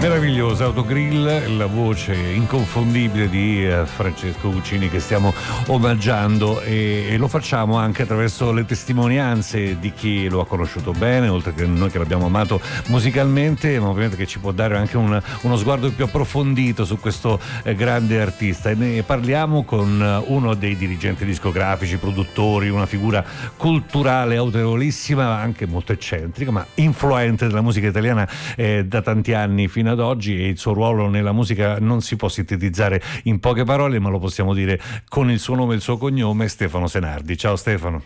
Meravigliosa Autogrill, la voce inconfondibile di Francesco Guccini che stiamo omaggiando, e lo facciamo anche attraverso le testimonianze di chi lo ha conosciuto bene, oltre che noi che l'abbiamo amato musicalmente, ma ovviamente che ci può dare anche uno sguardo più approfondito su questo grande artista. E ne parliamo con uno dei dirigenti discografici, produttori, una figura culturale autorevolissima, anche molto eccentrica, ma influente della musica italiana da tanti anni fino ad oggi, e il suo ruolo nella musica non si può sintetizzare in poche parole, ma lo possiamo dire con il suo nome e il suo cognome: Stefano Senardi. Ciao Stefano.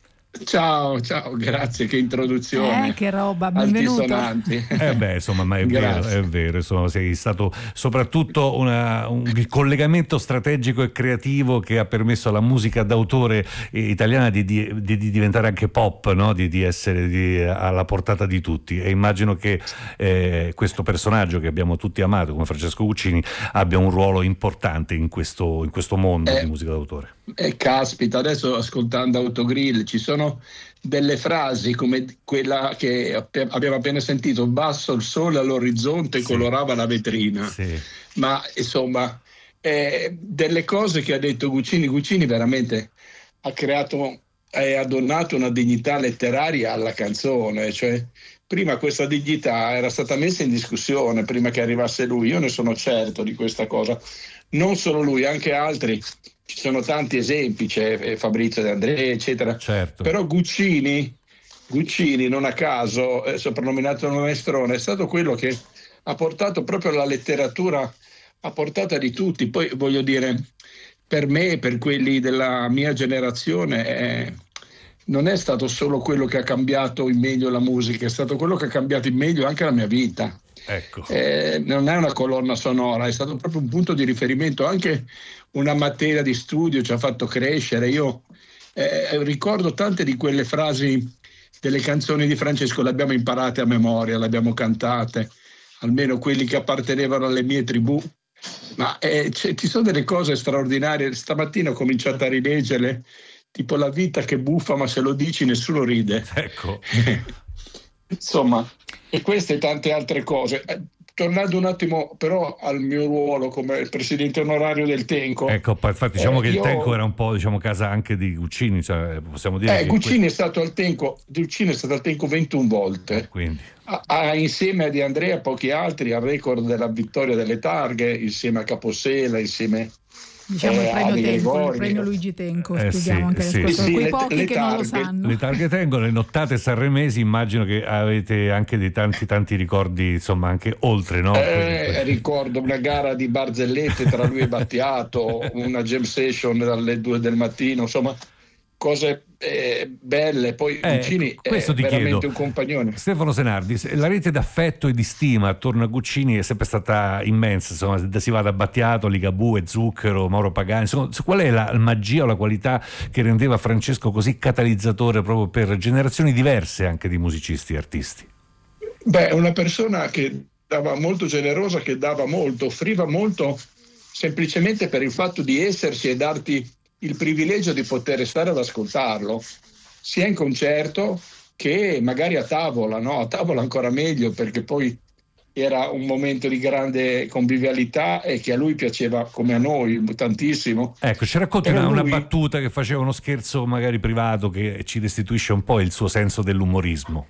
Ciao, grazie, che introduzione. Che roba, benvenuto. Altisonanti. Insomma, ma è vero, insomma, sei stato soprattutto un collegamento strategico e creativo che ha permesso alla musica d'autore italiana di diventare anche pop, no? Di essere alla portata di tutti, e immagino che questo personaggio che abbiamo tutti amato come Francesco Guccini abbia un ruolo importante in questo mondo di musica d'autore. Caspita, adesso ascoltando Autogrill ci sono delle frasi come quella che abbiamo appena sentito: basso il sole all'orizzonte, sì, colorava la vetrina, sì. Ma insomma delle cose che ha detto Guccini veramente ha creato e ha donato una dignità letteraria alla canzone. Cioè, prima questa dignità era stata messa in discussione prima che arrivasse lui, io ne sono certo di questa cosa. Non solo lui, anche altri. Ci sono tanti esempi, c'è Fabrizio De André, eccetera. Certo. Però Guccini, non a caso, soprannominato maestrone, è stato quello che ha portato proprio la letteratura a portata di tutti. Poi voglio dire, per me e per quelli della mia generazione, non è stato solo quello che ha cambiato in meglio la musica, è stato quello che ha cambiato in meglio anche la mia vita. Ecco. Non è una colonna sonora, è stato proprio un punto di riferimento, anche una materia di studio, ci ha fatto crescere. Io ricordo tante di quelle frasi delle canzoni di Francesco, le abbiamo imparate a memoria, le abbiamo cantate, almeno quelli che appartenevano alle mie tribù, ma ci sono delle cose straordinarie. Stamattina ho cominciato a rileggerle, tipo la vita che buffa, ma se lo dici nessuno ride. Ecco. Insomma, e queste e tante altre cose. Tornando un attimo però al mio ruolo come presidente onorario del Tenco. Ecco, infatti diciamo che il Tenco era un po', casa anche di Guccini, cioè possiamo dire che Guccini è stato al Tenco 21 volte. Quindi Insieme a Di Andrea e pochi altri al record della vittoria delle targhe, insieme a Capossela, insieme diciamo il premio Tenco, il premio Luigi Tenco, spieghiamo anche quei pochi che non lo sanno. Le targhe Tenco, le nottate sanremesi, immagino che avete anche dei tanti ricordi, insomma, anche oltre, no? Ricordo una gara di barzellette tra lui e Battiato, una jam session dalle 2 del mattino, insomma cose belle. Poi Guccini è veramente un compagnone. Stefano Senardi, la rete d'affetto e di stima attorno a Guccini è sempre stata immensa, insomma, si va da Battiato, Ligabue, Zucchero, Mauro Pagani, insomma, qual è la magia o la qualità che rendeva Francesco così catalizzatore proprio per generazioni diverse anche di musicisti e artisti? Una persona che dava molto generosa, che dava molto, offriva molto, semplicemente per il fatto di esserci e darti il privilegio di poter stare ad ascoltarlo, sia in concerto che magari a tavola, no? A tavola ancora meglio, perché poi era un momento di grande convivialità e che a lui piaceva, come a noi, tantissimo. Ecco, ci racconti una battuta che faceva, uno scherzo magari privato che ci restituisce un po' il suo senso dell'umorismo.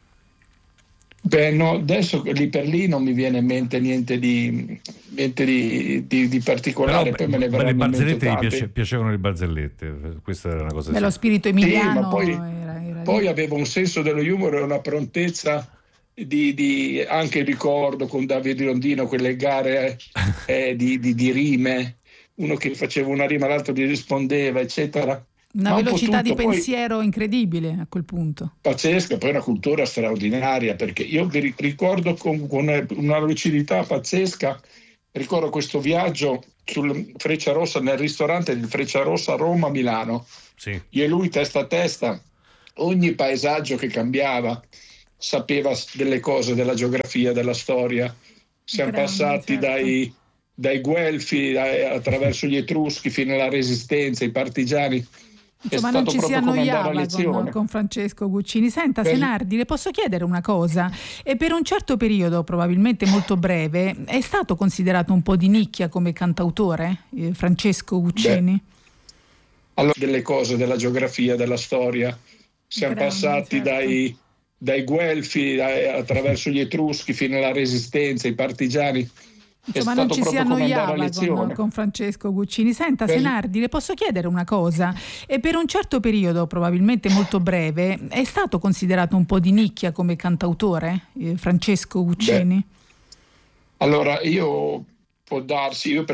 No, adesso lì per lì non mi viene in mente niente di particolare. Però, poi me ne le barzellette mi piacevano le barzellette, questa era una cosa. Lo spirito emiliano. Sì, ma poi era aveva un senso dello humor e una prontezza di anche ricordo con Davide Rondino quelle gare di rime, uno che faceva una rima, l'altro gli rispondeva, eccetera. Una velocità di pensiero incredibile a quel punto. Pazzesca, poi una cultura straordinaria, perché io vi ricordo con una lucidità pazzesca. Ricordo questo viaggio sul Frecciarossa, nel ristorante del Frecciarossa a Roma, Milano. Sì. Io e lui testa a testa, ogni paesaggio che cambiava sapeva delle cose della geografia, della storia. Siamo passati certo. dai Guelfi attraverso gli Etruschi fino alla Resistenza, i partigiani. Insomma, non ci si annoiava con Francesco Guccini. Senta, Senardi, le posso chiedere una cosa? E per un certo periodo, probabilmente molto breve, è stato considerato un po' di nicchia come cantautore, Francesco Guccini? Allora, delle cose della geografia, della storia, siamo passati dai Guelfi attraverso gli Etruschi fino alla Resistenza, i partigiani. Insomma, non ci si annoiava con Francesco Guccini. Senta, Senardi, le posso chiedere una cosa? E per un certo periodo, probabilmente molto breve, è stato considerato un po' di nicchia come cantautore, Francesco Guccini? Allora, può darsi, io